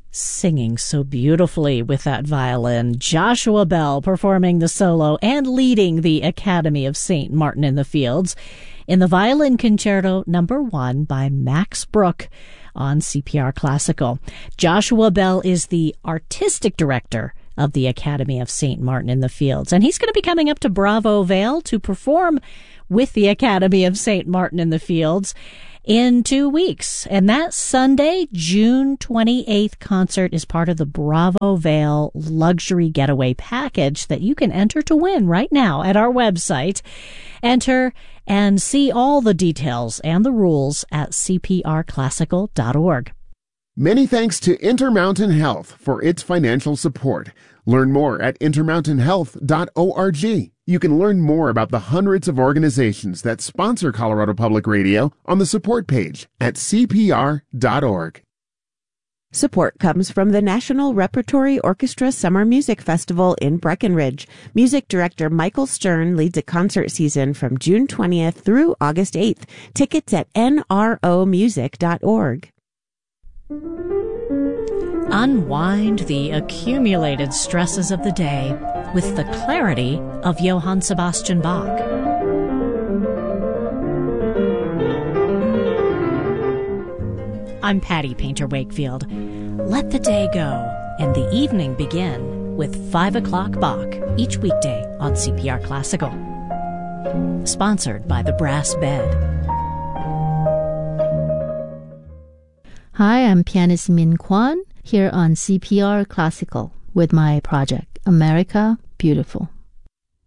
singing so beautifully with that violin. Joshua Bell performing the solo and leading the Academy of St. Martin in the Fields in the Violin Concerto No. 1 by Max Bruch on CPR Classical. Joshua Bell is the artistic director of the Academy of St. Martin in the Fields, and he's going to be coming up to Bravo Vale to perform with the Academy of St. Martin in the Fields in 2 weeks. And that Sunday, June 28th concert is part of the Bravo Vale Luxury Getaway Package that you can enter to win right now at our website. Enter and see all the details and the rules at cprclassical.org. Many thanks to Intermountain Health for its financial support. Learn more at intermountainhealth.org. You can learn more about the hundreds of organizations that sponsor Colorado Public Radio on the support page at cpr.org. Support comes from the National Repertory Orchestra Summer Music Festival in Breckenridge. Music director Michael Stern leads a concert season from June 20th through August 8th. Tickets at nromusic.org. Unwind the accumulated stresses of the day with the clarity of Johann Sebastian Bach. I'm Patty Painter Wakefield. Let the day go and the evening begin with 5 o'clock Bach each weekday on CPR Classical. Sponsored by the Brass Bed. Hi, I'm pianist Min Kwan here on CPR Classical with my project, America Beautiful.